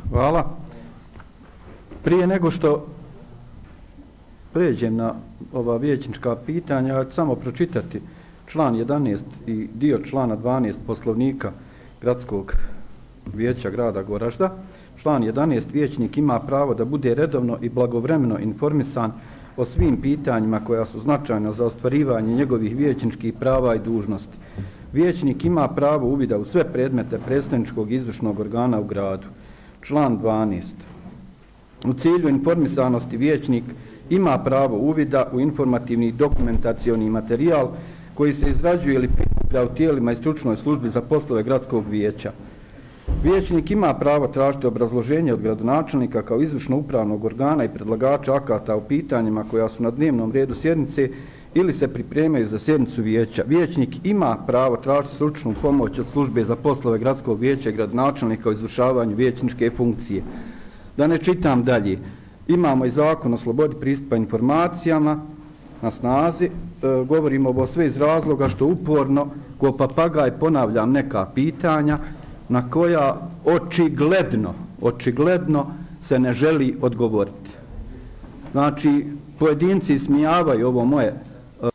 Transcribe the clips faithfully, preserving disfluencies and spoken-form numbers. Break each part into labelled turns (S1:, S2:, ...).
S1: Hvala. Prije nego što pređem na ova vijećnička pitanja, ja ću samo pročitati član jedanaest i dio člana dvanaest Poslovnika Gradskog vijeća grada Goražda. Član jedanaest. Vijećnik ima pravo da bude redovno i blagovremeno informisan o svim pitanjima koja su značajna za ostvarivanje njegovih vijećničkih prava i dužnosti. Vijećnik ima pravo uvida u sve predmete predstavničkog izvršnog organa u gradu. Član dvanaest. U cilju informisanosti vijećnik ima pravo uvida u informativni dokumentacioni materijal koji se izrađuje ili prikuplja u tijelima i stručnoj službi za poslove gradskog vijeća. Vijećnik ima pravo tražiti obrazloženje od gradonačelnika kao izvršno upravnog organa i predlagača akata o pitanjima koja su na dnevnom redu sjednice ili se pripremaju za sjednicu vijeća. Vijećnik ima pravo tražiti stručnu pomoć od službe za poslove gradskog vijeća i gradonačelnika u izvršavanju vijećničke funkcije. Da ne čitam dalje. Imamo i zakon o slobodi pristupa informacijama na snazi. E, govorimo ovo sve iz razloga što uporno ko papagaj ponavljam neka pitanja na koja očigledno, očigledno se ne želi odgovoriti. Znači, pojedinci smijavaju ovo moje e,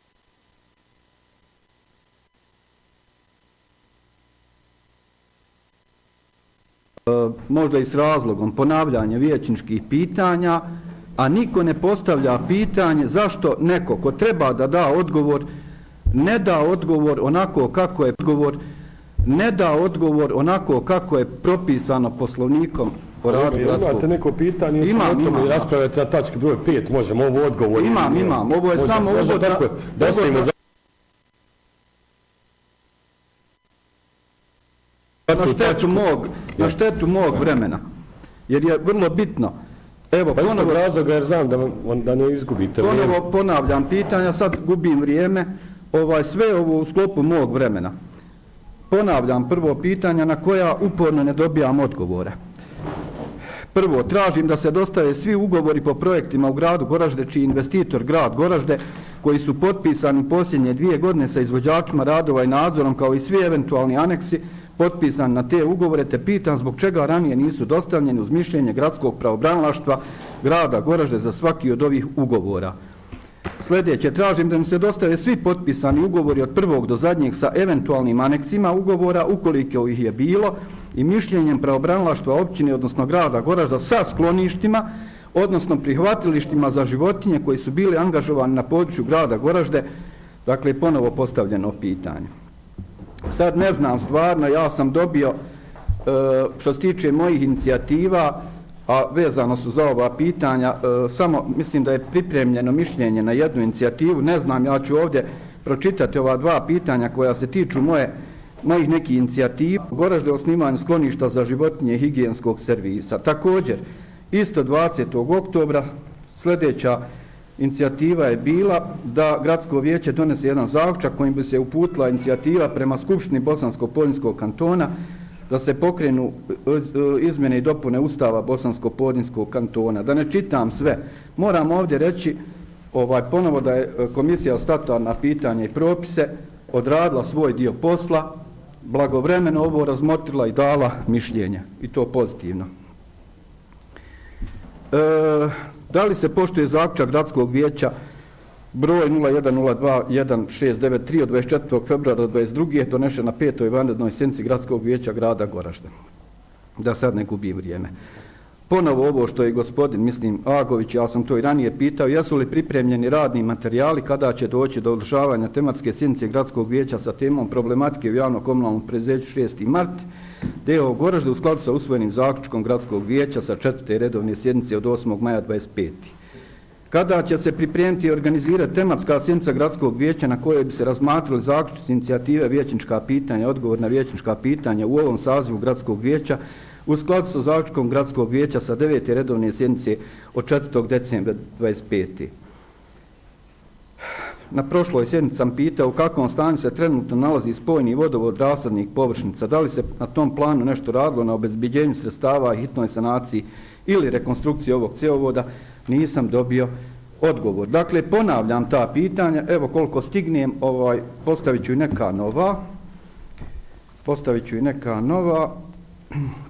S1: možda i s razlogom ponavljanja vijećničkih pitanja, a niko ne postavlja pitanje zašto neko ko treba da da odgovor ne da odgovor onako kako je odgovor ne da odgovor onako kako je propisano Poslovnikom o radu gradskog.
S2: Imate neko pitanje?
S1: Imam, imam.
S2: Raspravljate na tački broj pet, možemo ovo odgovor.
S1: Imam, imam. Ovo je može, samo može, uvod.
S2: Tako, da ostavimo za...
S1: Na štetu mog, na štetu mog vremena. Jer je vrlo bitno. Evo,
S2: pa ponovo razloga jer znam da, da ne izgubite
S1: ponovo
S2: vrijeme.
S1: Ponovo ponavljam pitanja, sad gubim vrijeme. Ovaj, sve ovo u sklopu mog vremena. Ponavljam prvo pitanja na koja uporno ne dobijam odgovore. Prvo, tražim da se dostave svi ugovori po projektima u gradu Goražde, čiji investitor grad Goražde, koji su potpisani posljednje dvije godine sa izvođačima radova i nadzorom, kao i svi eventualni aneksi potpisani na te ugovore, te pitam zbog čega ranije nisu dostavljeni uz mišljenje gradskog pravobranilaštva grada Goražde za svaki od ovih ugovora. Sljedeće, tražim da mi se dostave svi potpisani ugovori od prvog do zadnjeg sa eventualnim aneksima ugovora, ukoliko ih je bilo, i mišljenjem pravobranilaštva općine, odnosno grada Goražda, sa skloništima, odnosno prihvatilištima za životinje koji su bili angažovani na području grada Goražde. Dakle, ponovo postavljeno pitanje. Sad ne znam stvarno, ja sam dobio, što se tiče mojih inicijativa, a vezano su za ova pitanja, samo mislim da je pripremljeno mišljenje na jednu inicijativu, ne znam, ja ću ovdje pročitati ova dva pitanja koja se tiču moje, mojih nekih inicijativa. Goražde o osnivanju skloništa za životinje i higijenskog servisa. Također, isto dvadesetog oktobra sljedeća inicijativa je bila da gradsko vijeće donese jedan zaključak kojim bi se uputila inicijativa prema Skupštini Bosansko-Podinjskog kantona da se pokrenu izmjene i dopune Ustava Bosansko-Podinjskog kantona. Da ne čitam sve, moram ovdje reći ovaj, ponovo da je Komisija statutarna pitanja i propise odradila svoj dio posla, blagovremeno ovo razmotrila i dala mišljenje, i to pozitivno. E, da li se poštuje zaključak gradskog vijeća broj nula jedan nula dva jedan šest devet tri od dvadeset četvrtog februara dvadeset druge donešen na petoj vanrednoj sjednici gradskog vijeća grada Goražde? Da sad ne gubim vrijeme. Ponovo ovo što je gospodin, mislim, Agović, ja sam to i ranije pitao, jesu li pripremljeni radni materijali kada će doći do održavanja tematske sjednice gradskog vijeća sa temom problematike u javno-komunalnom preduzeću šesti mart, deo Goražde u skladu sa usvojenim zaključkom gradskog vijeća sa četvrte redovne sjednice od osmog maja dvadeset pete. Kada će se pripremiti i organizirati tematska sjednica gradskog vijeća na kojoj bi se razmatrali zaključci inicijative vijećnička pitanja, odgovor na vijećnička pitanja u ovom sazivu gradskog vijeća u skladu sa zaključkom gradskog vijeća sa devete redovne sjednice od četvrtog decembra dvadeset pete. Na prošloj sjednici sam pitao u kakvom stanju se trenutno nalazi spojni vodovod rasadnih površnica, da li se na tom planu nešto radilo na obezbeđenju sredstava i hitnoj sanaciji ili rekonstrukciji ovog cjevovoda, nisam dobio odgovor. Dakle, ponavljam ta pitanja, evo koliko stignem, ovaj, postavit ću i neka nova, postavit ću i neka nova,